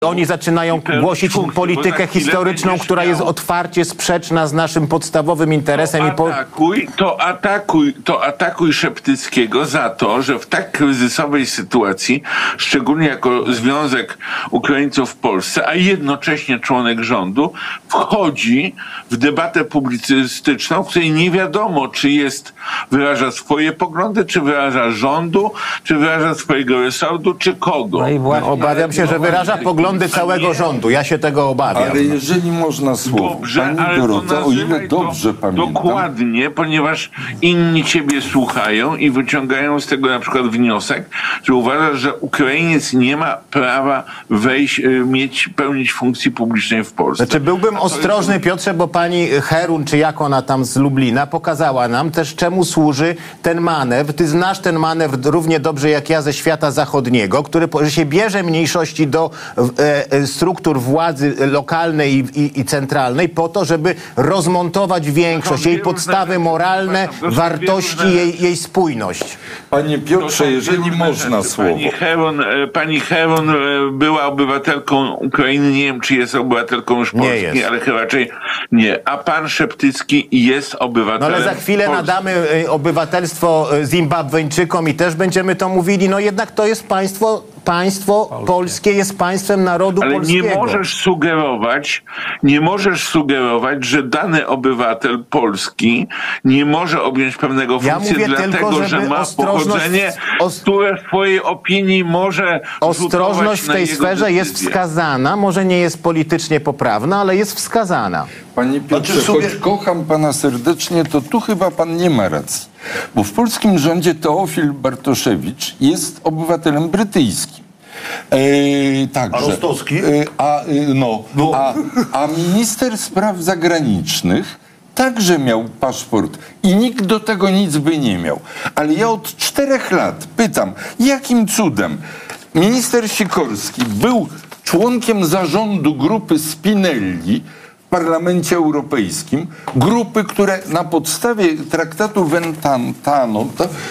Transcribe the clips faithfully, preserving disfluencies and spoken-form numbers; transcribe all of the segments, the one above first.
Oni zaczynają głosić politykę historyczną, która jest otwarcie sprzeczna z naszym podstawowym interesem. To atakuj, to atakuj, to atakuj Szeptyckiego za to, że w tak kryzysowej sytuacji, szczególnie jako Związek Ukraińców w Polsce, a jednocześnie członek rządu, wchodzi w debatę publicystyczną, w której nie wiadomo, czy jest, wyraża swoje poglądy, czy wyraża rządu, czy wyraża swojego resortu, czy kogo. No i właśnie, obawiam się, że wyraża poglądy całego rządu. Ja się tego obawiam. Ale jeżeli można słowo, dobrze, pani ale Dorota, o ile dobrze to, pamiętam... Dokładnie, ponieważ inni ciebie słuchają i wyciągają z tego na przykład wniosek, że uważasz, że Ukrainiec nie ma prawa wejść, mieć, pełnić funkcji publicznej w Polsce. Znaczy byłbym ostrożny, jest... Piotrze, bo pani Herun, czy jak ona tam z Lublina, pokazała nam też, czemu służy ten manewr. Ty znasz ten manewr równie dobrze jak ja ze świata zachodniego, który że się bierze mniejszości do e, struktur władzy lokalnej i, i, i centralnej po to, żeby rozmontować większość, jej podstawy moralne, wartości, jej, jej spójność. Panie Piotrze, jeżeli można słowo. Pani Herun, pani Herun była obywatelką Ukrainy, nie wiem, czy jest obywatelką już Polski, ale chyba raczej nie. A pan Szeptycki jest obywatelem. No ale za chwilę Polski. nadamy obywatelstwo Zimbabweńczykom i też będziemy to mówili. No jednak to jest państwo Państwo polskie. polskie jest państwem narodu Ale polskiego. nie możesz sugerować, nie możesz sugerować, że dany obywatel Polski nie może objąć pewnego funkcji, ja dlatego, że ma pochodzenie, os... które w swojej opinii może Ostrożność w tej sferze decyzję. jest wskazana, może nie jest politycznie poprawna, ale jest wskazana. Panie Piotrze, znaczy, sobie... choć kocham pana serdecznie, to tu chyba pan nie ma racji. Bo w polskim rządzie Teofil Bartoszewicz jest obywatelem brytyjskim. E, także. A Rostowski? E, a, no, no. A, a minister spraw zagranicznych także miał paszport i nikt do tego nic by nie miał. Ale ja od czterech lat pytam, jakim cudem minister Sikorski był członkiem zarządu grupy Spinelli w Parlamencie Europejskim, grupy, które na podstawie traktatu Ventano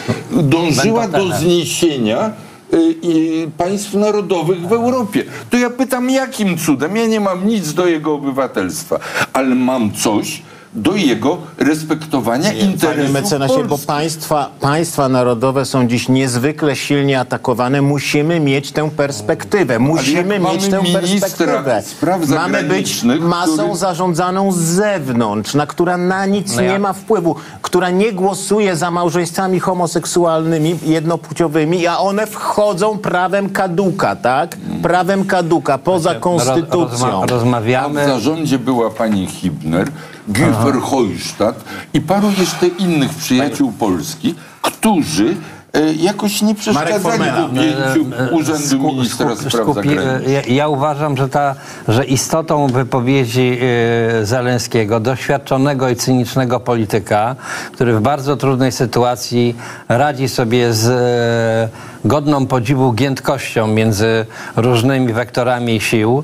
dążyła do zniesienia y, y, państw narodowych w Europie. To ja pytam, jakim cudem? Ja nie mam nic do jego obywatelstwa, ale mam coś do jego respektowania interesów Panie mecenasie, bo państwa, państwa narodowe są dziś niezwykle silnie atakowane. Musimy mieć tę perspektywę. Musimy mieć tę perspektywę. Mamy być masą który... zarządzaną z zewnątrz, na która na nic no ja. nie ma wpływu, która nie głosuje za małżeństwami homoseksualnymi, jednopłciowymi, a one wchodzą prawem kaduka, tak? Prawem kaduka, poza konstytucją. Rozma rozmawiamy. A w zarządzie była pani Hibner, Guy Verhofstadt i paru jeszcze innych przyjaciół Polski, którzy e, jakoś nie przeszkadzali w objęciu urzędu ministra spraw zagranicznych. Ja, ja uważam, że, ta, że istotą wypowiedzi e, Zełenskiego, doświadczonego i cynicznego polityka, który w bardzo trudnej sytuacji radzi sobie z e, godną podziwu giętkością między różnymi wektorami sił,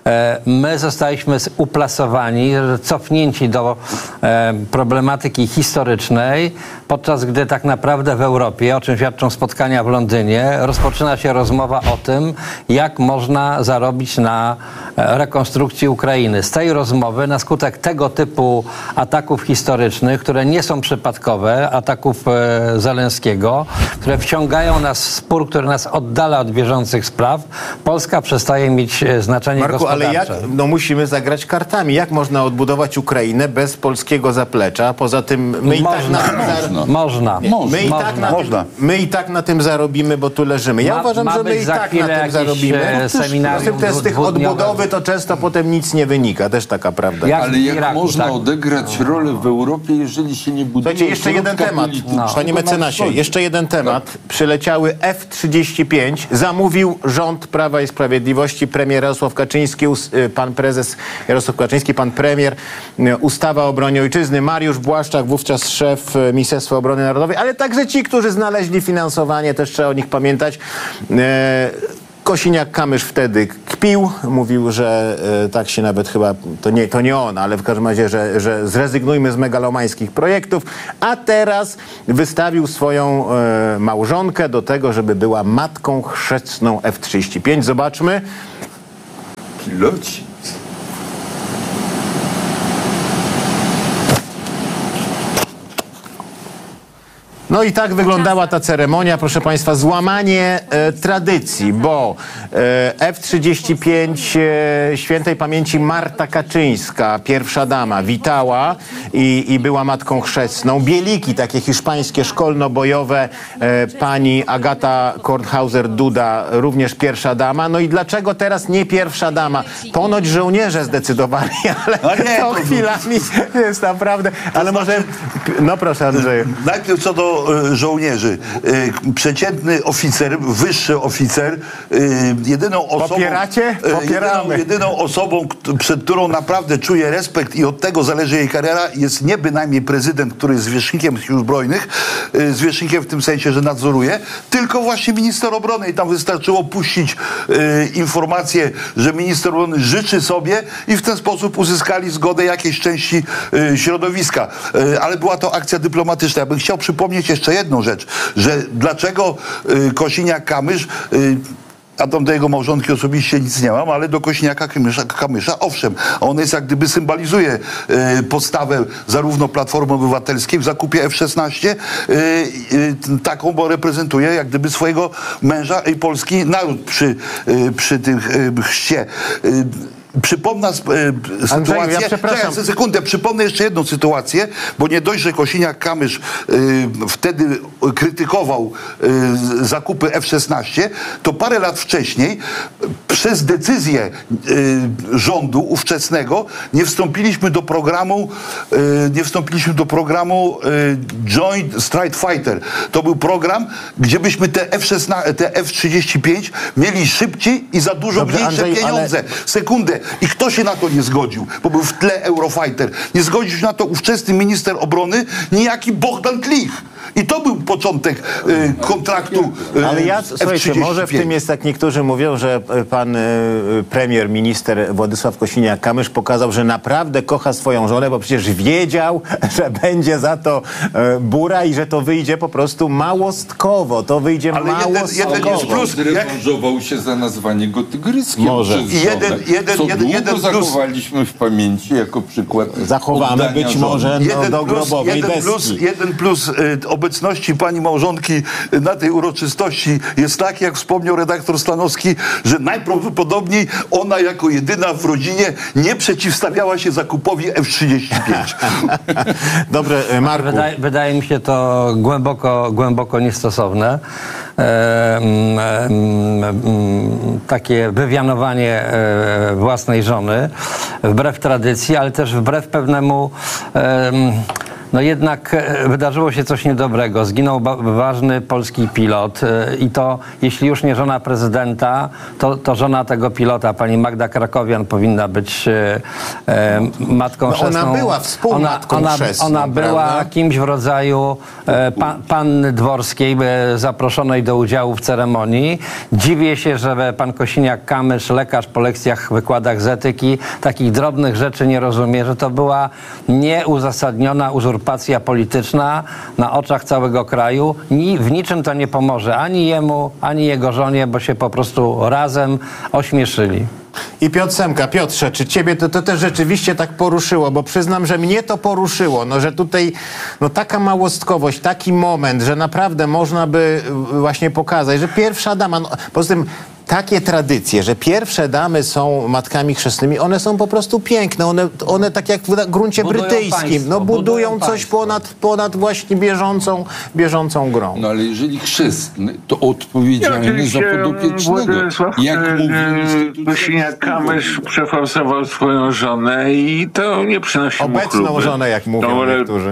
my zostaliśmy uplasowani, cofnięci do e, problematyki historycznej, podczas gdy tak naprawdę w Europie, o czym świadczą spotkania w Londynie, rozpoczyna się rozmowa o tym, jak można zarobić na rekonstrukcji Ukrainy. Z tej rozmowy na skutek tego typu ataków historycznych, które nie są przypadkowe, ataków e, Zełenskiego, które wciągają nas w spór, który nas oddala od bieżących spraw, Polska przestaje mieć znaczenie Marku, gospodarcze. Ale jak, no musimy zagrać kartami. Jak można odbudować Ukrainę bez polskiego zaplecza? Poza tym my i tak na tym można. Można. Nie, my, i tak na można. Tym, my i tak na tym zarobimy, bo tu leżymy. Ja ma, uważam, ma że my i tak na tym zarobimy. No, z tych odbudowy to często potem nic nie wynika. Też taka prawda. Jak Ale jak Iraku, można tak? odegrać no. rolę w Europie, jeżeli się nie buduje? Słuchajcie, jeszcze jeden temat. No. Panie mecenasie, jeszcze jeden temat. Tak. Przyleciały F trzydzieści pięć. Zamówił rząd Prawa i Sprawiedliwości, premier Jarosław Kaczyński, pan prezes Jarosław Kaczyński, pan premier, ustawa o obronie ojczyzny, Mariusz Błaszczak, wówczas szef Ministerstwa Obrony Narodowej, ale także ci, którzy znaleźli finansowanie, też trzeba o nich pamiętać. E Kosiniak-Kamysz wtedy kpił, mówił, że e, tak się nawet chyba, to nie, to nie on, ale w każdym razie, że, że zrezygnujmy z megalomańskich projektów, a teraz wystawił swoją e, małżonkę do tego, żeby była matką chrzestną F trzydzieści pięć. Zobaczmy. piloci. No i tak wyglądała ta ceremonia, proszę Państwa, złamanie e, tradycji, bo e, F trzydzieści pięć e, świętej pamięci Marta Kaczyńska, pierwsza dama, witała i, i była matką chrzestną. Bieliki, takie hiszpańskie, szkolno-bojowe, e, pani Agata Kornhauser-Duda, również pierwsza dama. No i dlaczego teraz nie pierwsza dama? Ponoć żołnierze zdecydowali, ale A nie, to to- chwilami jest naprawdę... Ale może... No proszę, Andrzeju. Najpierw co do e, żołnierzy. E, przeciętny oficer, wyższy oficer, e, jedyną osobą... Popieracie? e, Popieramy. Jedyną, jedyną osobą, kt- przed którą naprawdę czuję respekt i od tego zależy jej kariera, jest nie bynajmniej prezydent, który jest zwierzchnikiem sił zbrojnych, e, zwierzchnikiem w tym sensie, że nadzoruje, tylko właśnie minister obrony. I tam wystarczyło puścić e, informację, że minister obrony życzy sobie i w ten sposób uzyskali zgodę jakiejś części e, środowiska. E, ale była to akcja dyplomatyczna. Ja bym chciał przypomnieć jeszcze jedną rzecz, że dlaczego y, Kosiniak-Kamysz, y, a tam do jego małżonki osobiście nic nie mam, ale do Kosiniaka-Kamysza, Kamysza, owszem, on jest jak gdyby symbolizuje y, postawę zarówno Platformy Obywatelskiej w zakupie F szesnaście, y, y, taką, bo reprezentuje jak gdyby swojego męża i polski naród przy, y, przy tym y, chrzcie. Y, Przypomnę e, sytuację. ja przepraszam. Czekaj, sekundę, przypomnę jeszcze jedną sytuację, bo nie dość, że Kosiniak-Kamysz e, wtedy krytykował e, zakupy F szesnaście, to parę lat wcześniej e, przez decyzję e, rządu ówczesnego nie wstąpiliśmy do programu e, nie wstąpiliśmy do programu e, Joint Strike Fighter. To był program, gdzie byśmy te F szesnaście, te F trzydzieści pięć mieli szybciej i za dużo Dobrze, mniejsze Andrzej, pieniądze. ale- Sekundę. I kto się na to nie zgodził? Bo był w tle Eurofighter. Nie zgodził się na to ówczesny minister obrony, niejaki Bogdan Klich. I to był początek y, kontraktu y, Ale ja, F słuchajcie, trzydzieści pięć. może w tym jest, jak niektórzy mówią, że e, pan e, premier, minister Władysław Kosiniak-Kamysz pokazał, że naprawdę kocha swoją żonę, bo przecież wiedział, że będzie za to e, bura i że to wyjdzie po prostu małostkowo. To wyjdzie Ale jeden- małostkowo. jeden jest plus. Zrewanżował się za nazwanie go tygryskiem. Może. przez I jeden- żonę, jeden- co jeden- długo jeden plus. zachowaliśmy w pamięci jako przykład Zachowane oddania być żony. może no, Jeden do plus, grobowej jeden, deski. plus, jeden plus y, obecności pani małżonki y, na tej uroczystości jest taki, jak wspomniał redaktor Stanowski, że najprawdopodobniej ona jako jedyna w rodzinie nie przeciwstawiała się zakupowi F trzydzieści pięć. Dobrze, e, Marku. Wydaje, wydaje mi się to głęboko, głęboko niestosowne. E, mm, mm, mm, takie wywianowanie e, własnej żony wbrew tradycji, ale też wbrew pewnemu e, mm, no jednak e, wydarzyło się coś niedobrego. Zginął ba- ważny polski pilot e, i to, jeśli już nie żona prezydenta, to, to żona tego pilota, pani Magda Krakowian, powinna być e, e, matką No ona chrzestną. była współmatką ona, chrzestną, ona, ona była prawda? kimś w rodzaju e, pa, panny dworskiej, e, zaproszonej do udziału w ceremonii. Dziwię się, że pan Kosiniak-Kamysz, lekarz po lekcjach, wykładach z etyki, takich drobnych rzeczy nie rozumie, że to była nieuzasadniona uzurpacja polityczna na oczach całego kraju. Ni, w niczym to nie pomoże ani jemu, ani jego żonie, bo się po prostu razem ośmieszyli. I Piotr Semka. Piotrze, czy ciebie to, to też rzeczywiście tak poruszyło? Bo przyznam, że mnie to poruszyło. No, że tutaj no, taka małostkowość, taki moment, że naprawdę można by y, właśnie pokazać, że pierwsza dama... No, poza tym takie tradycje, że pierwsze damy są matkami chrzestnymi, one są po prostu piękne. One, one tak jak w gruncie Budują brytyjskim, państwo, no budują budują coś państwo. ponad, ponad właśnie bieżącą, bieżącą grą. No ale jeżeli chrzestny, to odpowiedzialny za Oczywiście podopiecznego. Władysław Jak mówi e, instytucja Kosiniak-Kamysz przeforsował swoją żonę i to nie przynosi mu Obecną chluby. żonę, jak mówią To, e, niektórzy.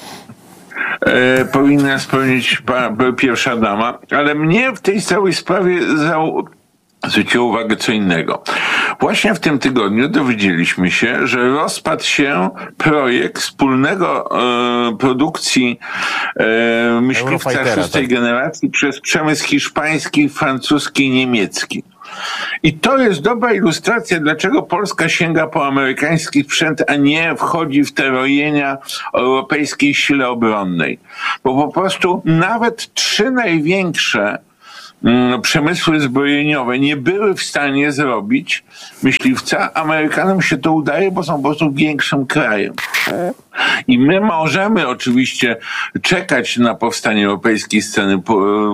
e, powinna spełnić pa, pierwsza dama, ale mnie w tej całej sprawie zau, zwróciło uwagę co innego. Właśnie w tym tygodniu dowiedzieliśmy się, że rozpadł się projekt wspólnego e, produkcji e, myśliwca Eurofightera, szóstej tak. generacji przez przemysł hiszpański, francuski i niemiecki. I to jest dobra ilustracja, dlaczego Polska sięga po amerykański sprzęt, a nie wchodzi w te rojenia o europejskiej sile obronnej. Bo po prostu nawet trzy największe mm, przemysły zbrojeniowe nie były w stanie zrobić myśliwca. Amerykanom się to udaje, bo są po prostu większym krajem. I my możemy oczywiście czekać na powstanie europejskiej sceny po,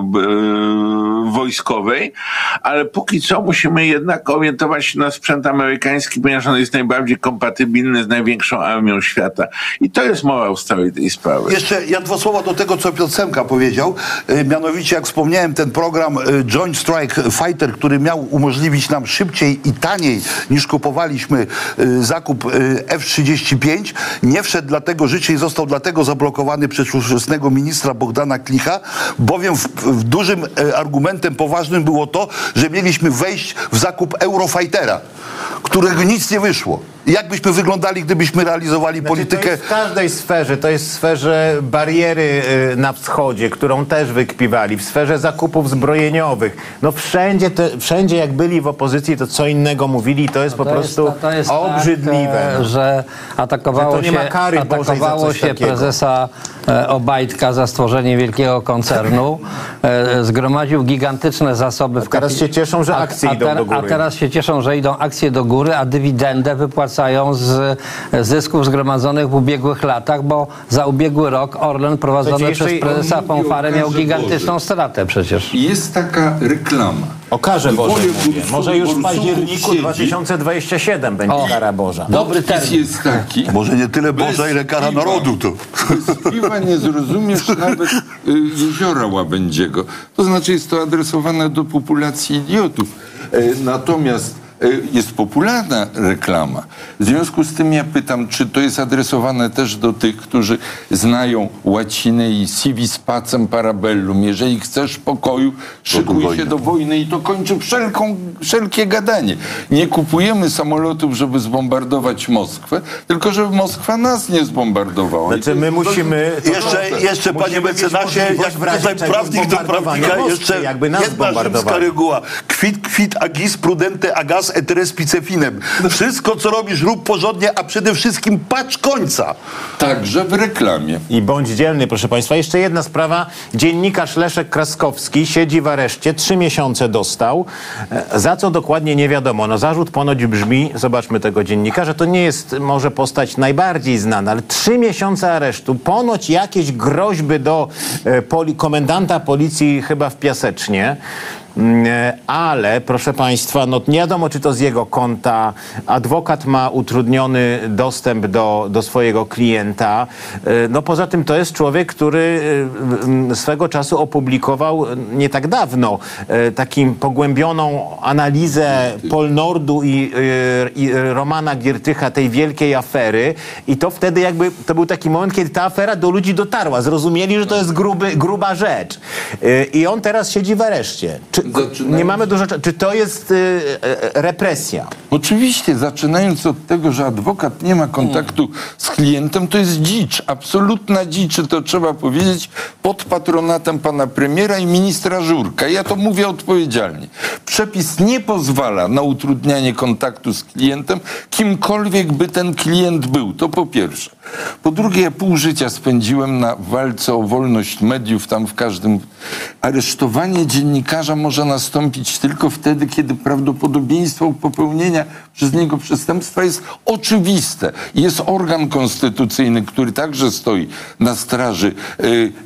e, wojskowej, ale póki co musimy jednak orientować się na sprzęt amerykański, ponieważ on jest najbardziej kompatybilny z największą armią świata. I to jest morał z całej tej sprawy. Jeszcze ja dwa słowa do tego, co Piotr Semka powiedział. E, mianowicie, jak wspomniałem, ten program e, Joint Strike Fighter, który miał umożliwić nam szybciej i taniej niż kupowaliśmy e, zakup e, F trzydzieści pięć, nie wszedł dlatego życie i został dlatego zablokowany przez ówczesnego ministra Bogdana Klicha, bowiem w, w dużym e, argumentem poważnym było to, że mieliśmy wejść w zakup Eurofightera, którego nic nie wyszło. Jak byśmy wyglądali, gdybyśmy realizowali Znaczy, politykę... to jest w każdej sferze, to jest w sferze bariery y, na wschodzie, którą też wykpiwali, w sferze zakupów zbrojeniowych. No wszędzie, te, wszędzie jak byli w opozycji, to co innego mówili, to jest No po to prostu jest, to jest obrzydliwe. Tak, no. że atakowało Że to nie ma się, kary Bożej za atakowało coś się takiego. prezesa e, Obajtka za stworzenie wielkiego koncernu. E, zgromadził gigantyczne zasoby w teraz kapi- się cieszą, że akcje a, idą do góry. A teraz się cieszą, że idą akcje do góry, a dywidendę wypłacają z zysków zgromadzonych w ubiegłych latach, bo za ubiegły rok Orlen prowadzony Słuchajcie, przez jeszcze- prezesa on mówi o Ponfarę miał karze gigantyczną Bożej. stratę przecież. I jest taka reklama. O karze Bożej Województwo mówię. Może już w Borsów październiku siedzi. dwa tysiące dwudziestego siódmego będzie O. kara Boża. Dobry Podpis termin. jest taki. Może nie tyle Bez Boża, ile kara piwa. narodu to. Bez piwa nie zrozumiesz nawet y, jeziora Łabędziego. To znaczy jest to adresowane do populacji idiotów. E, natomiast e, jest popularna reklama. W związku z tym ja pytam, czy to jest adresowane też do tych, którzy znają łacinę i civis pacem parabellum. Jeżeli chcesz pokoju, szykuj wojny. się do wojny i to kończy wszelką, wszelkie gadanie. Nie kupujemy samolotów, żeby zbombardować Moskwę, tylko żeby Moskwa nas nie zbombardowała. I Znaczy to my jest musimy... to- Jeszcze, jeszcze panie Musimy mieć mecenasie, możliwość jak w razie tutaj czego prawnik do zbombardowania prawnika, Moskwy, jeszcze jakby nas jedna rzymska zbombardowali. reguła. Quid, quid agis prudente agas et respice finem. Wszystko, co robisz, rób porządnie, a przede wszystkim patrz końca. Także w reklamie. I bądź dzielny, proszę państwa. Jeszcze jedna sprawa. Dziennikarz Leszek Kraskowski siedzi w areszcie. Trzy miesiące dostał. E, Za co dokładnie nie wiadomo. No zarzut ponoć brzmi, zobaczmy tego dziennikarza, to nie jest może postać najbardziej znana, ale trzy miesiące aresztu. Ponoć jakieś groźby do e, poli, komendanta policji chyba w Piasecznie. Mm, e, Ale, proszę państwa, no nie wiadomo, czy to z jego konta. Adwokat ma utrudniony dostęp do, do swojego klienta. E, No poza tym to jest człowiek, który e, m, swego czasu opublikował e, nie tak dawno e, takim pogłębioną analizę Polnordu i, e, i Romana Giertycha, tej wielkiej afery. I to wtedy jakby, to był taki moment, kiedy ta afera do ludzi dotarła. Zrozumieli, że to jest gruby, gruba rzecz. E, I on teraz siedzi w areszcie. Czy, Zaczynając- nie mamy dużo czasu. Czy to jest y, e, represja? Oczywiście, zaczynając od tego, że adwokat nie ma kontaktu z klientem, to jest dzicz, absolutna dzicz, to trzeba powiedzieć, pod patronatem pana premiera i ministra Żurka. Ja to mówię odpowiedzialnie. Przepis nie pozwala na utrudnianie kontaktu z klientem, kimkolwiek by ten klient był. To po pierwsze. Po drugie, ja pół życia spędziłem na walce o wolność mediów, tam w każdym... Aresztowanie dziennikarza może nastąpić tylko wtedy, kiedy prawdopodobieństwo popełnienia przez niego przestępstwa jest oczywiste. Jest organ konstytucyjny, który także stoi na straży y, y, y,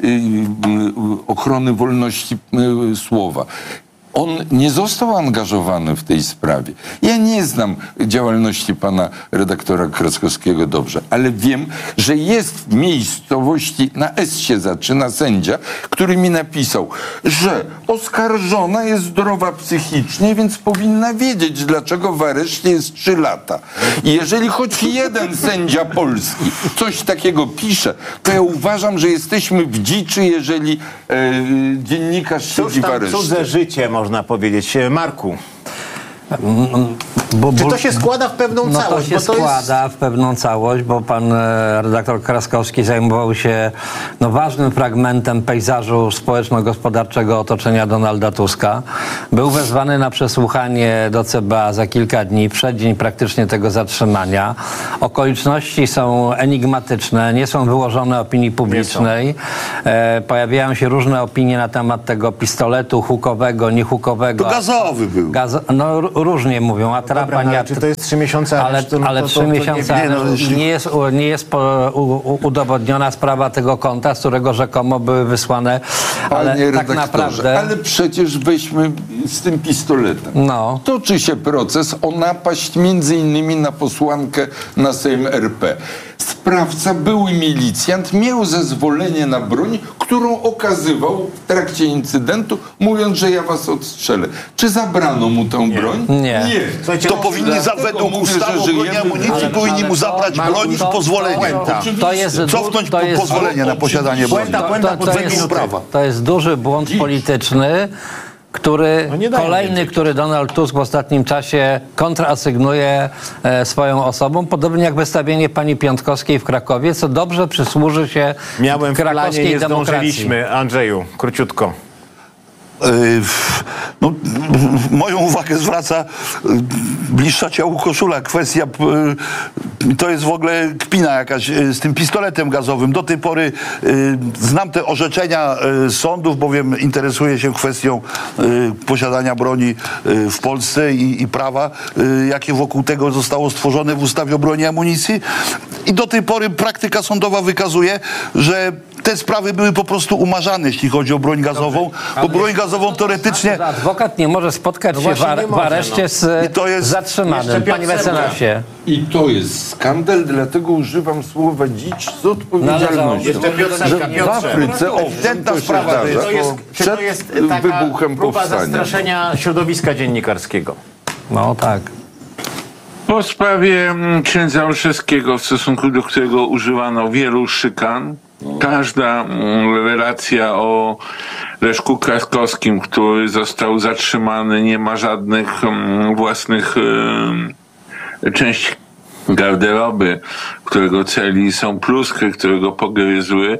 ochrony wolności y, słowa. On nie został angażowany w tej sprawie. Ja nie znam działalności pana redaktora Kraskowskiego dobrze, ale wiem, że jest w miejscowości, na S się zaczyna, sędzia, który mi napisał, że oskarżona jest zdrowa psychicznie, więc powinna wiedzieć, dlaczego w areszcie jest trzy lata. I jeżeli choć jeden sędzia polski coś takiego pisze, to ja uważam, że jesteśmy w dziczy, jeżeli e, dziennikarz Cóż siedzi w tam areszcie. cudze życie, można powiedzieć. Marku. Bo, Czy bo, to się składa w pewną no całość? to się Bo to składa w pewną całość, bo pan e, redaktor Kraskowski zajmował się no, ważnym fragmentem pejzażu społeczno-gospodarczego otoczenia Donalda Tuska. Był wezwany na przesłuchanie do C B A za kilka dni, w przeddzień praktycznie tego zatrzymania. Okoliczności są enigmatyczne, nie są wyłożone opinii publicznej. E, pojawiają się różne opinie na temat tego pistoletu hukowego, niehukowego. To gazowy był. Gaz, no r- różnie mówią, a Dobra, trapa no, nie... ale czy to jest trzy miesiące Ale, aresztu? No ale to, trzy to, to miesiące nie, nie, no, aresztu jeśli- nie jest, u- nie jest po, u, u, udowodniona sprawa tego konta, z którego rzekomo były wysłane, ale Panie tak redaktorze, naprawdę... ale przecież weźmy z tym pistoletem. No. Toczy się proces o napaść między innymi na posłankę na Sejm R P. Sprawca, były milicjant, miał zezwolenie na broń, którą okazywał w trakcie incydentu, mówiąc, że ja was odstrzelę. Czy zabrano mu tę broń? Nie. Słuchajcie, To no, powinni za, dlatego według mówię, ustawy że o broni żyjemy- amunicji Ale- powinni ale mu to- zabrać Marku, broń z to- pozwoleniem. Puenta. To jest, Cofnąć to jest, pozwolenie na posiadanie broni. Puenta, puenta, po dwie jest, minuty. to jest duży błąd polityczny, który No nie dają kolejny, więcej. który Donald Tusk w ostatnim czasie kontrasygnuje e, swoją osobą, podobnie jak wystawienie pani Piątkowskiej w Krakowie, co dobrze przysłuży się Miałem w planie, krakowskiej nie demokracji. zdążyliśmy. Andrzeju, króciutko. Yy, No, moją uwagę zwraca yy, bliższa ciału koszula. Kwestia, yy, to jest w ogóle kpina jakaś yy, z tym pistoletem gazowym. Do tej pory yy, znam te orzeczenia yy, sądów, bowiem interesuję się kwestią yy, posiadania broni yy, w Polsce i, i prawa, yy, jakie wokół tego zostało stworzone w ustawie o broni i amunicji. I do tej pory praktyka sądowa wykazuje, że te sprawy były po prostu umarzane, jeśli chodzi o broń gazową, bo broń gazową teoretycznie... Że adwokat nie może spotkać No się w, właśnie ar- nie w może, areszcie no. z I to jest- zatrzymanym. jeszcze Panie Piotr mecenasie. I to jest skandal, dlatego używam słowa dzicz z odpowiedzialnością. Jeszcze Piotr Że Semka, w Piotrze. Afryce, owszem, Ewidentna to się sprawa, zdarza, to jest, czy przed to jest taka wybuchem próba powstania. zastraszenia środowiska dziennikarskiego? No tak. Po sprawie mm, księdza Olszewskiego, w stosunku do którego używano wielu szykan, każda mm, relacja o Leszku Kraskowskim, który został zatrzymany, nie ma żadnych mm, własnych y, części garderoby, którego celi są pluskry, którego pogryzły,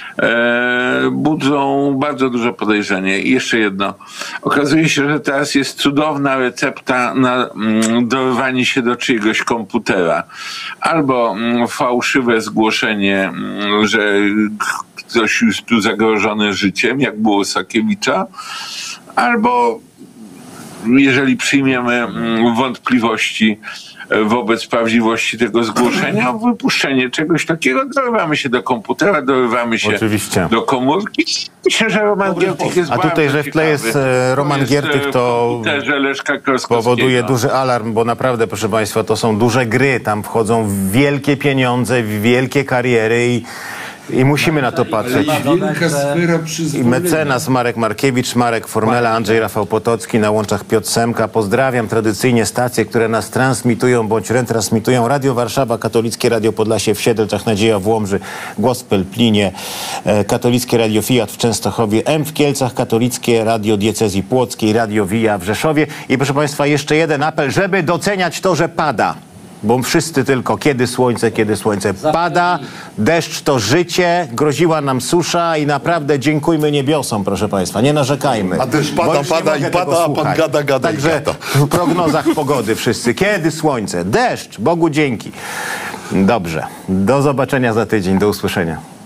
e, budzą bardzo duże podejrzenie. I jeszcze jedno. Okazuje się, że teraz jest cudowna recepta na mm, dorwanie się do czyjegoś komputera. Albo mm, fałszywe zgłoszenie, mm, że ktoś jest tu zagrożony życiem, jak było Sakiewicza, albo jeżeli przyjmiemy mm, wątpliwości wobec prawdziwości tego zgłoszenia, o wypuszczenie czegoś takiego, dorywamy się do komputera, dorywamy się Oczywiście. do komórki. Myślę, że Roman Giertych jest A tutaj, bardzo że w tle jest, ciekawy. e, Roman jest, Giertych, e, to w komputerze Leszka Kraskowskiego. powoduje duży alarm, bo naprawdę, proszę Państwa, to są duże gry, tam wchodzą wielkie pieniądze, wielkie kariery i, i musimy na to patrzeć. Wielka sfera I przyzwolenia. mecenas Marek Markiewicz, Marek Formela, Andrzej Rafał Potocki, na łączach Piotr Semka. Pozdrawiam tradycyjnie stacje, które nas transmitują bądź retransmitują. Radio Warszawa, Katolickie Radio Podlasie w Siedlcach, Nadzieja w Łomży, Gospel Plinie, e, Katolickie Radio Fiat w Częstochowie, M w Kielcach, Katolickie Radio Diecezji Płockiej, Radio Via w Rzeszowie. I proszę Państwa, jeszcze jeden apel, żeby doceniać to, że pada. Bo wszyscy tylko kiedy słońce, kiedy słońce pada, deszcz to życie, groziła nam susza i naprawdę dziękujmy niebiosom, proszę Państwa, nie narzekajmy. A deszcz pada, Bo już nie pada mogę i pada, tego a pan słuchać. gada, gada i Także gada. w prognozach pogody wszyscy, kiedy słońce, deszcz, Bogu dzięki. Dobrze, do zobaczenia za tydzień, do usłyszenia.